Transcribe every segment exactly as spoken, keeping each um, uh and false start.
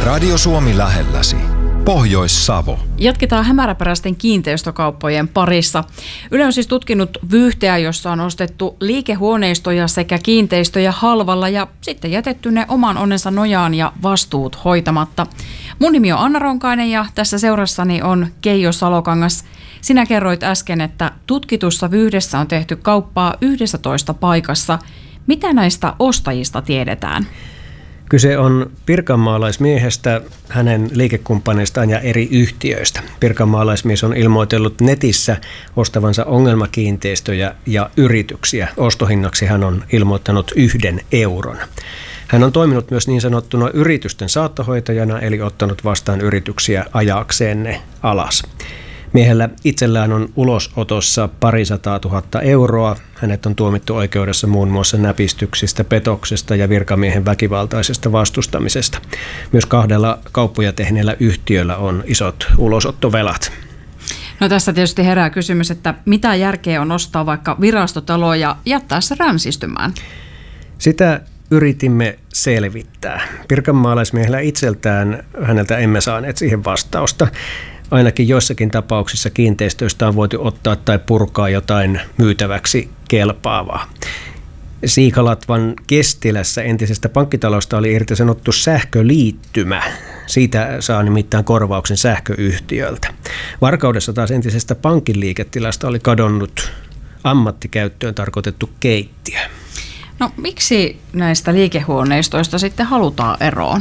Radio Suomi lähelläsi. Pohjois-Savo. Jatketaan hämäräperäisten kiinteistökauppojen parissa. Yle on siis tutkinut vyyhteä, jossa on ostettu liikehuoneistoja sekä kiinteistöjä halvalla ja sitten jätetty ne oman onnensa nojaan ja vastuut hoitamatta. Mun nimi on Anna Ronkainen ja tässä seurassani on Keijo Salokangas. Sinä kerroit äsken, että tutkitussa vyyhdessä on tehty kauppaa yhdessätoista paikassa. Mitä näistä ostajista tiedetään? Kyse on pirkanmaalaismiehestä, hänen liikekumppaneistaan ja eri yhtiöistä. Pirkanmaalaismies on ilmoitellut netissä ostavansa ongelmakiinteistöjä ja yrityksiä. Ostohinnaksi hän on ilmoittanut yhden euron. Hän on toiminut myös niin sanottuna yritysten saattohoitajana, eli ottanut vastaan yrityksiä ajaakseen ne alas. Miehellä itsellään on ulosotossa parisataa tuhatta euroa. Hänet on tuomittu oikeudessa muun muassa näpistyksistä, petoksesta ja virkamiehen väkivaltaisesta vastustamisesta. Myös kahdella kauppoja tehneellä yhtiöllä on isot ulosottovelat. No tässä tietysti herää kysymys, että mitä järkeä on ostaa vaikka virastotalo ja jättää se ränsistymään? Sitä yritimme selvittää. Pirkanmaalaismiehellä itseltään häneltä emme saaneet siihen vastausta. Ainakin joissakin tapauksissa kiinteistöistä on voitu ottaa tai purkaa jotain myytäväksi kelpaavaa. Siikalatvan Kestilässä entisestä pankkitalosta oli irtisanottu sähköliittymä. Siitä saa nimittäin korvauksen sähköyhtiöltä. Varkaudessa taas entisestä pankin liiketilasta oli kadonnut ammattikäyttöön tarkoitettu keittiö. No miksi näistä liikehuoneistoista sitten halutaan eroon?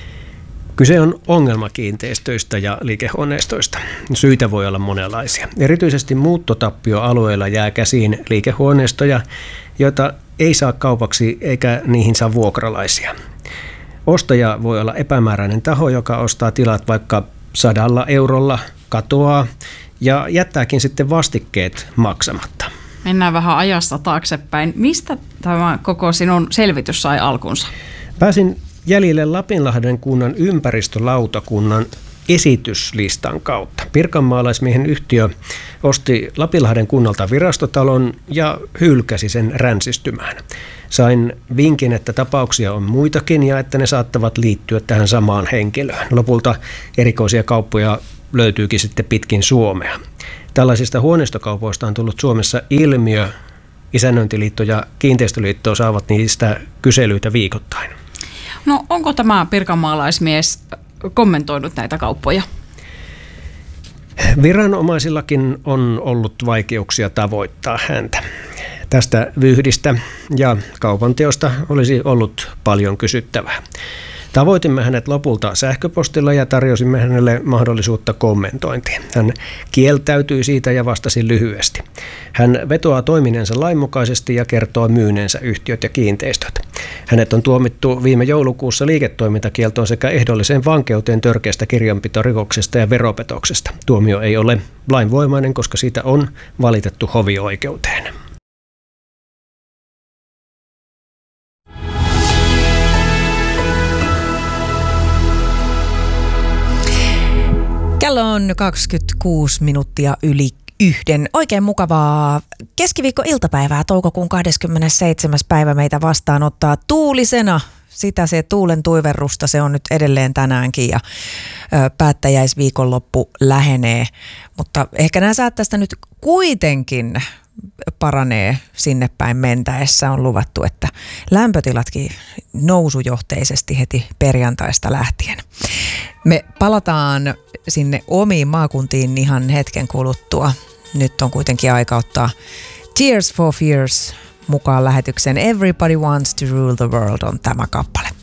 Kyse on ongelmakiinteistöistä ja liikehuoneistoista. Syitä voi olla monenlaisia. Erityisesti muuttotappioalueilla jää käsiin liikehuoneistoja, joita ei saa kaupaksi eikä niihin saa vuokralaisia. Ostaja voi olla epämääräinen taho, joka ostaa tilat vaikka sadalla eurolla, katoaa ja jättääkin sitten vastikkeet maksamatta. Mennään vähän ajassa taaksepäin. Mistä tämä koko sinun selvitys sai alkunsa? Pääsin jäljille Lapinlahden kunnan ympäristölautakunnan esityslistan kautta. Pirkanmaalaismiehen yhtiö osti Lapinlahden kunnalta virastotalon ja hylkäsi sen ränsistymään. Sain vinkin, että tapauksia on muitakin ja että ne saattavat liittyä tähän samaan henkilöön. Lopulta erikoisia kauppoja löytyykin sitten pitkin Suomea. Tällaisista huoneistokaupoista on tullut Suomessa ilmiö. Isännöintiliitto ja Kiinteistöliitto saavat niistä kyselyitä viikoittain. No onko tämä pirkanmaalaismies kommentoinut näitä kauppoja? Viranomaisillakin on ollut vaikeuksia tavoittaa häntä. Tästä vyyhdistä ja kaupanteosta olisi ollut paljon kysyttävää. Tavoitimme hänet lopulta sähköpostilla ja tarjosimme hänelle mahdollisuutta kommentointiin. Hän kieltäytyi siitä ja vastasi lyhyesti. Hän vetoaa toimineensa lainmukaisesti ja kertoo myyneensä yhtiöt ja kiinteistöt. Hänet on tuomittu viime joulukuussa liiketoimintakieltoon sekä ehdolliseen vankeuteen törkeästä kirjanpitorikoksesta ja veropetoksesta. Tuomio ei ole lainvoimainen, koska siitä on valitettu hovioikeuteen. Kello on kaksikymmentäkuusi minuuttia yli yhden. Oikein mukavaa keskiviikko-iltapäivää, toukokuun kahdeskymmenesseitsemäs päivä meitä vastaanottaa tuulisena. Sitä se tuulen tuiverrusta, se on nyt edelleen tänäänkin ja ö, päättäjäisviikonloppu lähenee. Mutta ehkä nämä säät tästä nyt kuitenkin paranee sinne päin mentäessä. On luvattu, että lämpötilatkin nousujohteisesti heti perjantaista lähtien. Me palataan sinne omiin maakuntiin ihan hetken kuluttua. Nyt on kuitenkin aika ottaa Tears for Fears mukaan lähetyksen. Everybody Wants to Rule the World on tämä kappale.